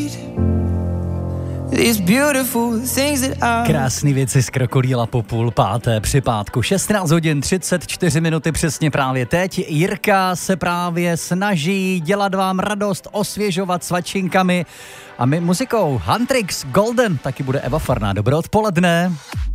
Krásný věci z Krokodýla po 4:30 při pátku. 16 hodin 34 minuty přesně právě teď. Jirka se právě snaží dělat vám radost, osvěžovat svačinkami a my muzikou. Huntrix Golden, taky bude Eva Farná. Dobré odpoledne.